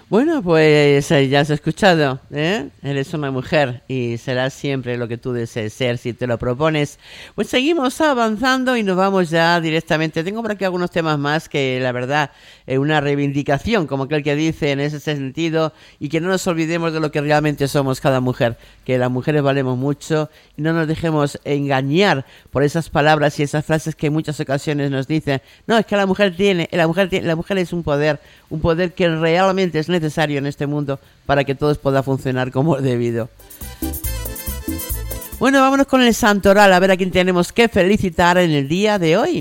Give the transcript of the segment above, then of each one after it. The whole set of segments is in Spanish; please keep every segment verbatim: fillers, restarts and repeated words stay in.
Bueno, pues eh, ya has escuchado, ¿eh? Eres una mujer y serás siempre lo que tú desees ser si te lo propones. Pues seguimos avanzando y nos vamos ya directamente. Tengo por aquí algunos temas más que la verdad es una reivindicación, como aquel que dice en ese sentido, y que no nos olvidemos de lo que realmente somos cada mujer, que las mujeres valemos mucho y no nos dejemos engañar por esas palabras y esas frases que en muchas ocasiones nos dicen, no, es que la mujer tiene, la mujer tiene, la mujer es un poder, un poder que realmente es necesario en este mundo para que todo pueda funcionar como es debido. Bueno, vámonos con el santoral, a ver a quién tenemos que felicitar en el día de hoy.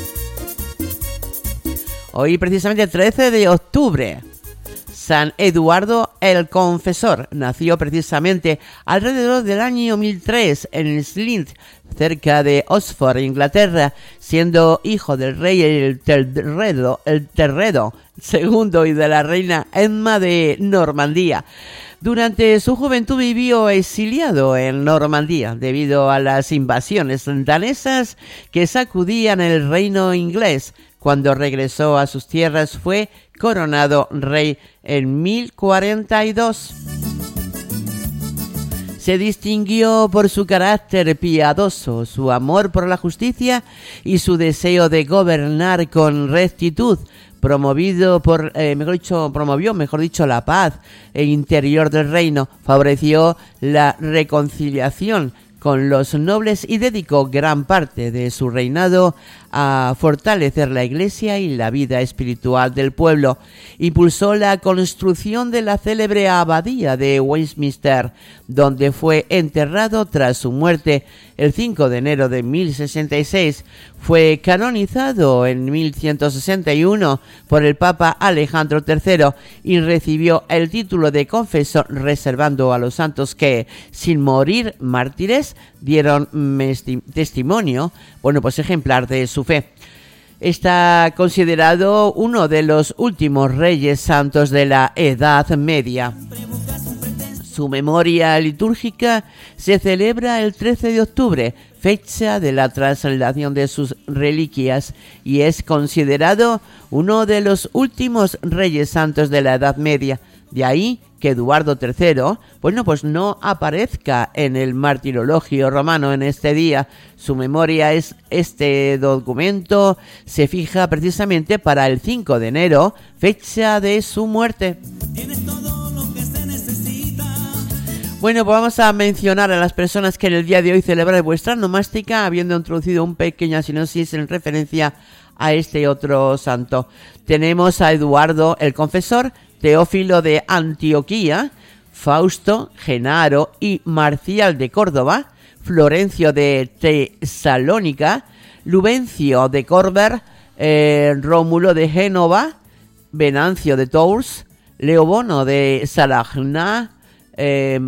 Hoy precisamente trece de octubre. San Eduardo el Confesor nació precisamente alrededor del año mil tres en Slint, cerca de Oxford, Inglaterra, siendo hijo del rey el Terredo, el Terredo segundo y de la reina Emma de Normandía. Durante su juventud vivió exiliado en Normandía debido a las invasiones danesas que sacudían el reino inglés. Cuando regresó a sus tierras fue coronado rey en mil cuarenta y dos. Se distinguió por su carácter piadoso, su amor por la justicia y su deseo de gobernar con rectitud. Promovido por, eh, mejor dicho, promovió, mejor dicho, la paz el interior del reino, favoreció la reconciliación con los nobles y dedicó gran parte de su reinado a fortalecer la iglesia y la vida espiritual del pueblo. Impulsó la construcción de la célebre abadía de Westminster, donde fue enterrado tras su muerte el cinco de enero de mil sesenta y seis. Fue canonizado en mil ciento sesenta y uno por el Papa Alejandro tercero y recibió el título de confesor, reservando a los santos que, sin morir mártires, dieron testimonio, bueno, pues ejemplar de su fe. Está considerado uno de los últimos reyes santos de la Edad Media. Su memoria litúrgica se celebra el trece de octubre, fecha de la trasladación de sus reliquias, y es considerado uno de los últimos reyes santos de la Edad Media. De ahí que Eduardo tercero, bueno, pues no aparezca en el martirologio romano en este día. Su memoria es este documento se fija precisamente para el cinco de enero, fecha de su muerte. Tienes todo lo que se necesita. Bueno, pues vamos a mencionar a las personas que en el día de hoy celebran vuestra nomástica, habiendo introducido un pequeña sinopsis en referencia a este otro santo. Tenemos a Eduardo el Confesor, Teófilo de Antioquía, Fausto, Genaro y Marcial de Córdoba, Florencio de Tesalónica, Lubencio de Corber, eh, Rómulo de Génova, Venancio de Tours, Leobono de Salagna, eh,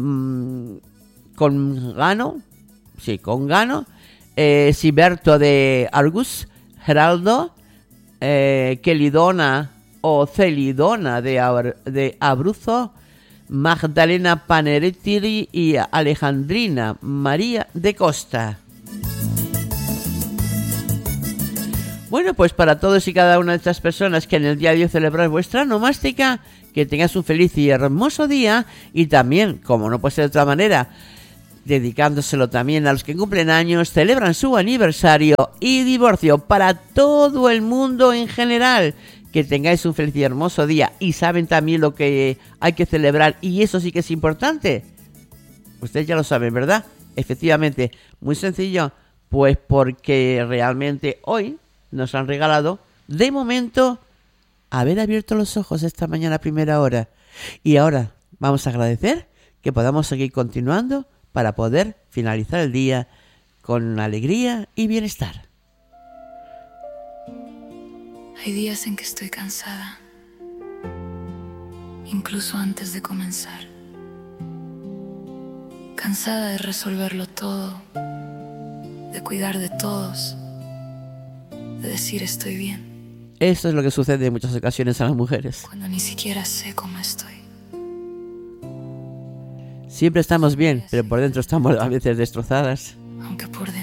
Congano, sí, Congano, eh, Siberto de Argus, Geraldo, eh, Quelidona o Celidona de, Ab- de Abruzzo, Magdalena Paneretiri y Alejandrina María de Costa. Bueno, pues para todos y cada una de estas personas que en el día de hoy celebráis vuestra nomástica, que tengáis un feliz y hermoso día, y también, como no puede ser de otra manera, dedicándoselo también a los que cumplen años, celebran su aniversario y divorcio, para todo el mundo en general. Que tengáis un feliz y hermoso día, y saben también lo que hay que celebrar, y eso sí que es importante. Ustedes ya lo saben, ¿verdad? Efectivamente, muy sencillo, pues porque realmente hoy nos han regalado, de momento, haber abierto los ojos esta mañana a primera hora. Y ahora vamos a agradecer que podamos seguir continuando para poder finalizar el día con alegría y bienestar. Hay días en que estoy cansada, incluso antes de comenzar. Cansada de resolverlo todo, de cuidar de todos, de decir estoy bien. Esto es lo que sucede en muchas ocasiones a las mujeres. Cuando ni siquiera sé cómo estoy. Siempre estamos bien, pero por dentro estamos a veces destrozadas. Aunque por dentro